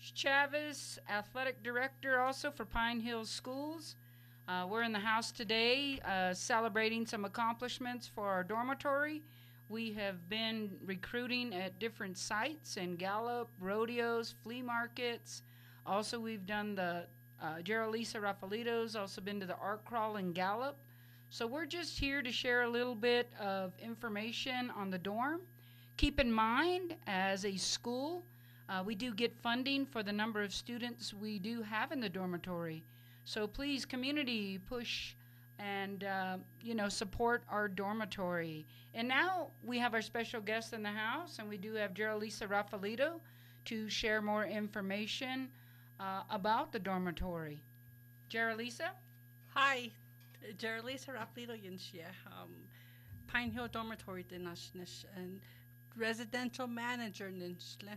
Chavez, Athletic Director also for Pine Hills Schools. We're in the house today celebrating some accomplishments for our dormitory. We have been recruiting at different sites in Gallup, rodeos, flea markets. Also, we've done the Geraldisa Rafaelitos, also been to the art crawl in Gallup. So we're just here to share a little bit of information on the dorm. Keep in mind, as a school, we do get funding for the number of students we do have in the dormitory. So please, community, push and support our dormitory. And now we have our special guest in the house, and we do have Geraldisa Rafaelito to share more information about the dormitory. Geraldisa? Hi, Geraldisa Rafaelito Yinshia, Pine Hill Dormitory Dinashnish and residential manager Ninshle.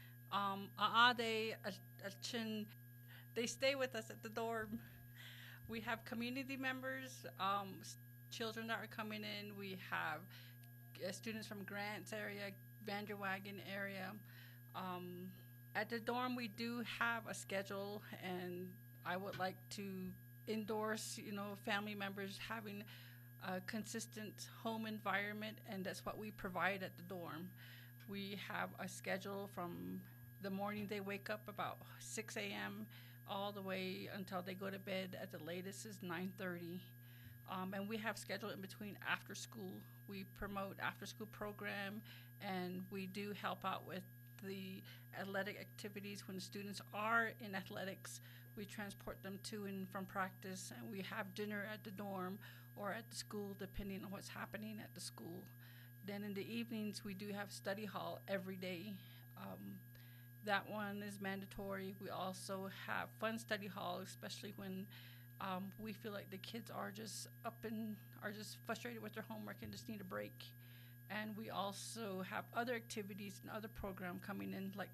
They stay with us at the dorm. We have community members, children that are coming in. We have students from Grants area, Vanderwagen area. At the dorm, we do have a schedule, and I would like to endorse, family members having a consistent home environment, and that's what we provide at the dorm. We have a schedule from the morning they wake up about 6 a.m. all the way until they go to bed at the latest is 9:30. And we have schedule in between after school. We promote after school program, and we do help out with the athletic activities. When the students are in athletics, we transport them to and from practice, and we have dinner at the dorm or at the school depending on what's happening at the school. Then in the evenings, we do have study hall every day. That one is mandatory. We also have fun study hall, especially when we feel like the kids are just are just frustrated with their homework and just need a break. And we also have other activities and other program coming in, like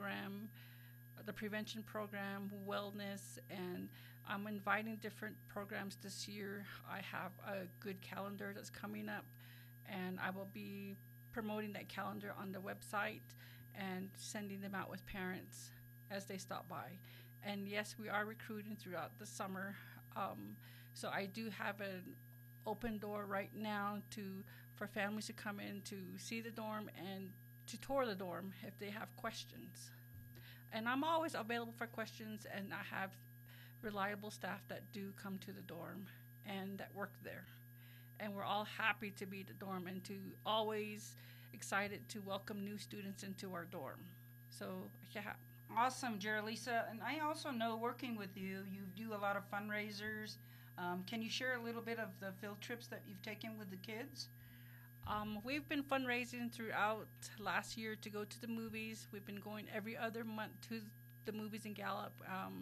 the prevention program, wellness, and I'm inviting different programs this year. I have a good calendar that's coming up, and I will be promoting that calendar on the website and sending them out with parents as they stop by. And yes, we are recruiting throughout the summer. So I do have an open door right now for families to come in to see the dorm and to tour the dorm if they have questions. And I'm always available for questions, and I have reliable staff that do come to the dorm and that work there. And we're all happy to be at the dorm and to always excited to welcome new students into our dorm. So, yeah. Awesome, Geraldisa. And I also know, working with you, you do a lot of fundraisers. Can you share a little bit of the field trips that you've taken with the kids? We've been fundraising throughout last year to go to the movies. We've been going every other month to the movies in Gallup.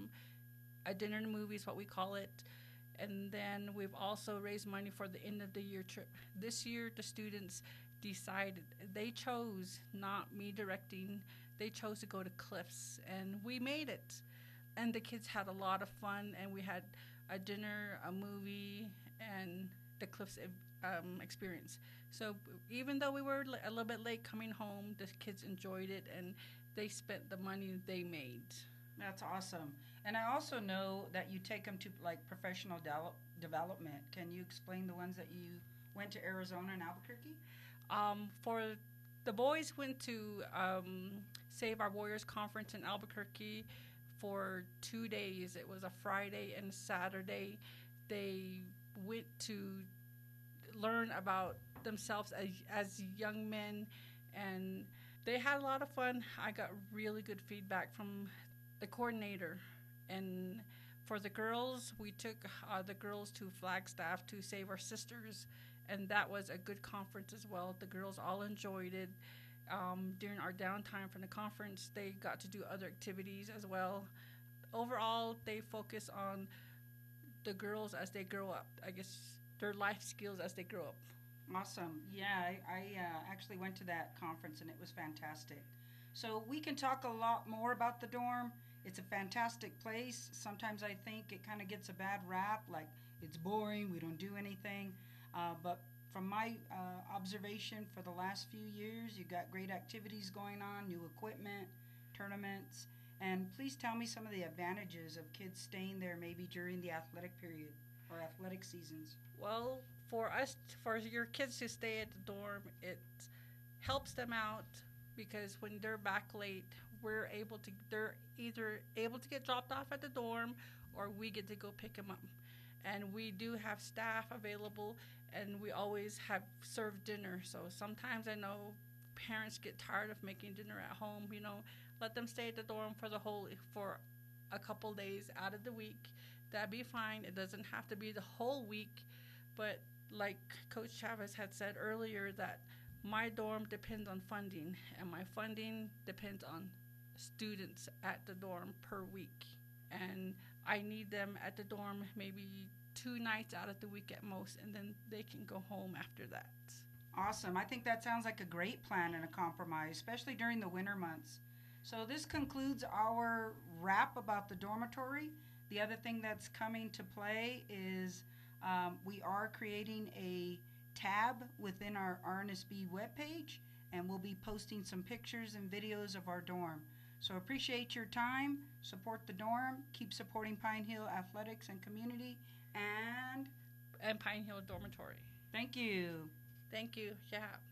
A dinner in the movies, what we call it. And then we've also raised money for the end of the year trip. This year, the students decided, they chose, not me directing, they chose to go to Cliffs, and we made it. And the kids had a lot of fun, and we had a dinner, a movie, and the Cliffs experience. So even though we were a little bit late coming home, the kids enjoyed it, and they spent the money they made. That's awesome. And I also know that you take them to like professional development. Can you explain the ones that you went to Arizona and Albuquerque? For the boys, went to Save Our Warriors Conference in Albuquerque for 2 days. It was a Friday and Saturday. They went to learn about themselves as young men, and they had a lot of fun. I got really good feedback from the coordinator. And for the girls, we took the girls to Flagstaff to Save Our Sisters, and that was a good conference as well. The girls all enjoyed it. During our downtime from the conference, they got to do other activities as well. Overall, they focus on the girls as they grow up, I guess their life skills as they grow up. Awesome. Yeah, I actually went to that conference, and it was fantastic. So we can talk a lot more about the dorm. It's a fantastic place. Sometimes I think it kind of gets a bad rap, like it's boring, we don't do anything. But from my observation for the last few years, you got great activities going on, new equipment, tournaments, And please tell me some of the advantages of kids staying there maybe during the athletic period or athletic seasons. Well, for your kids to stay at the dorm, it helps them out because when they're back late, they're either able to get dropped off at the dorm or we get to go pick them up. And we do have staff available, and we always have served dinner. So sometimes I know parents get tired of making dinner at home. Let them stay at the dorm for a couple days out of the week. That'd be fine. It doesn't have to be the whole week, but like Coach Chavez had said earlier, that my dorm depends on funding, and my funding depends on students at the dorm per week. And I need them at the dorm maybe 2 nights out of the week at most, and then they can go home after that. Awesome. I think that sounds like a great plan and a compromise, especially during the winter months. So this concludes our wrap about the dormitory. The other thing that's coming to play is we are creating a tab within our RNSB webpage, and we'll be posting some pictures and videos of our dorm. So appreciate your time, support the dorm, keep supporting Pine Hill athletics and community, and Pine Hill Dormitory. Thank you. Thank you. Yeah.